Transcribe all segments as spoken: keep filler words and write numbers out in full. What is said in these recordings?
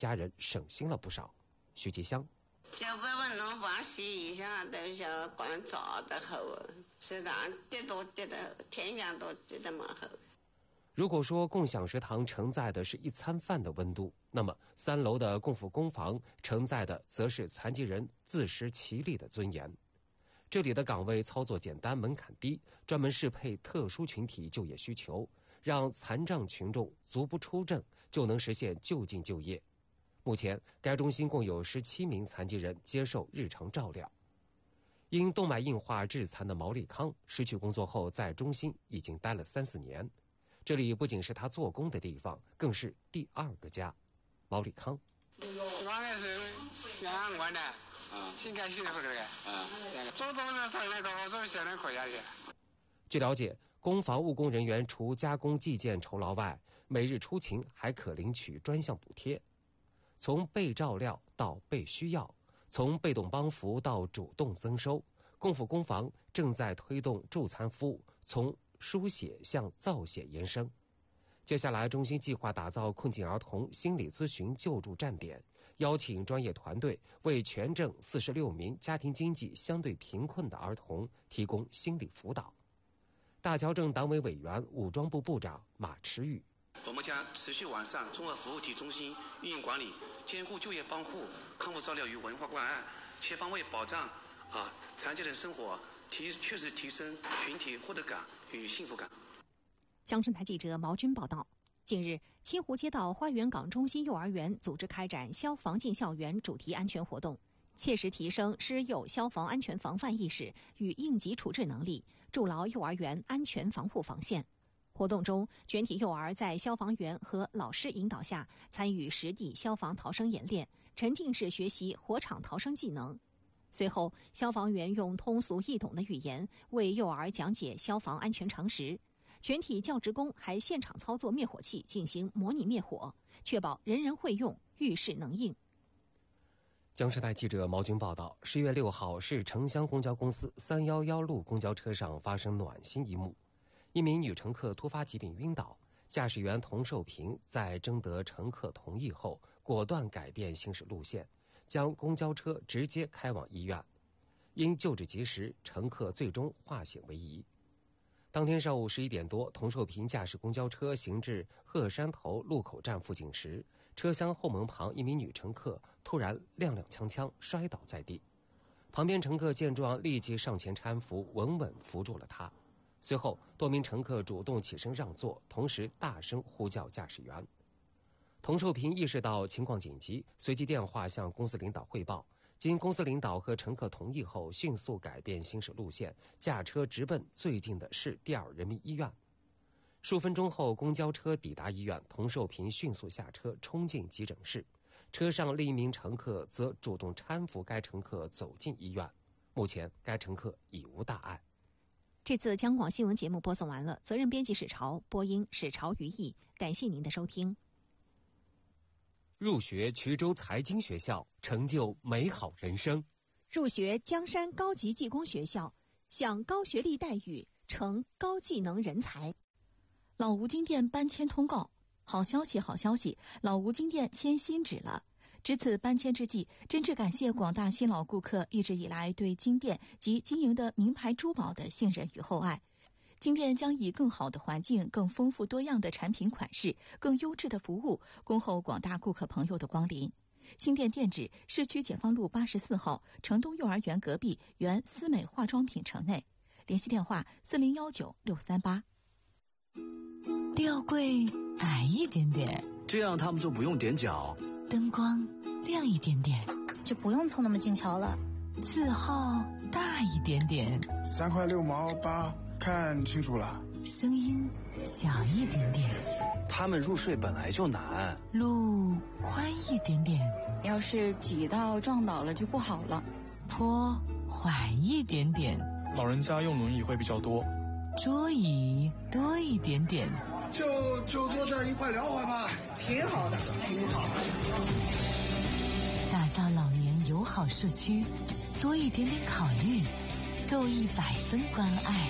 家人省心了不少。徐吉香， 就嗰份农房洗衣裳都要光早的厚，食堂跌都跌的，天元都跌得蛮厚。 如果说共享食堂承载的是一餐饭的温度，那么三楼的共赴工房承载的则是残疾人自食其力的尊严。这里的岗位操作简单，门槛低，专门适配特殊群体就业需求，让残障群众足不出症就能实现就近就业。目前，该中心共有十七名残疾人接受日常照料。因动脉硬化致残的毛立康失去工作后，在中心已经待了三四年。这里不仅是他做工的地方，更是第二个家。毛立康， 我也是两万的，新开学回来的，嗯，做做呢，做那个我做现在可以下去。 据了解，工房务工人员除加工计件酬劳外，每日出勤还可领取专项补贴。从被照料到被需要，从被动帮扶到主动增收，共赴工房正在推动助残服务从书写向造写延伸。接下来，中心计划打造困境儿童心理咨询救助站点，邀请专业团队为全镇四十六名家庭经济相对贫困的儿童提供心理辅导。大桥镇党委委员、武装部部长马池宇， 我们将持续完善综合服务体中心运营管理，兼顾就业帮护、康复照料与文化关爱，全方位保障啊残疾人生活，提确实提升群体获得感与幸福感。 江顺台记者毛军报道。近日，清湖街道花园港中心幼儿园组织开展消防进校园主题安全活动，切实提升师幼消防安全防范意识与应急处置能力，筑牢幼儿园安全防护防线。活动中，全体幼儿在消防员和老师引导下参与实地消防逃生演练，沉浸式学习火场逃生技能。随后，消防员用通俗易懂的语言为幼儿讲解消防安全常识。全体教职工还现场操作灭火器进行模拟灭火，确保人人会用，遇事能应。 江视台记者毛军报道，十月六号是城乡公交公司三一一路公交车上发生暖心一幕，一名女乘客突发疾病晕倒，驾驶员童寿平在征得乘客同意后，果断改变行驶路线，将公交车直接开往医院。因救治及时，乘客最终化险为夷。当天上午十一点多，童寿平驾驶公交车行至鹤山头路口站附近时，车厢后门旁一名女乘客突然踉踉跄跄摔倒在地，旁边乘客见状立即上前搀扶，稳稳扶住了她。随后，多名乘客主动起身让座，同时大声呼叫驾驶员。童寿平意识到情况紧急，随即电话向公司领导汇报。经公司领导和乘客同意后，迅速改变行驶路线，驾车直奔最近的市第二人民医院。数分钟后，公交车抵达医院，童寿平迅速下车，冲进急诊室。车上另一名乘客则主动搀扶该乘客走进医院。目前，该乘客已无大碍。 这次央广新闻节目播送完了，责任编辑史潮，播音史潮于毅。感谢您的收听。 入学衢州财经学校，成就美好人生； 入学江山高级技工学校，享高学历待遇，成高技能人才。 老吴金店搬迁通告，好消息好消息，老吴金店迁新址了。值此搬迁之际，真挚感谢广大新老顾客一直以来对金店及经营的名牌珠宝的信任与厚爱。金店将以更好的环境、更丰富多样的产品款式、更优质的服务，恭候广大顾客朋友的光临。新店店址：市区解放路八十四号城东幼儿园隔壁原思美化妆品城内。联系电话：四零幺九六三八。 吊柜矮一点点， 这样他们就不用踮脚。 灯光亮一点点， 就不用凑那么近瞧了。 字号大一点点， 三块六毛八。看清楚了， 声音小一点点。 他们入睡本来就难， 路宽一点点。 要是挤到撞倒了就不好了。 坡缓一点点， 老人家用轮椅会比较多。 桌椅多一点点， 就就坐这儿一块聊会吧，挺好的，挺好的。 打造老年友好社区，多一点点考虑，够一百分关爱。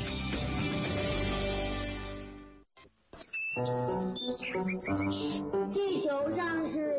地球上是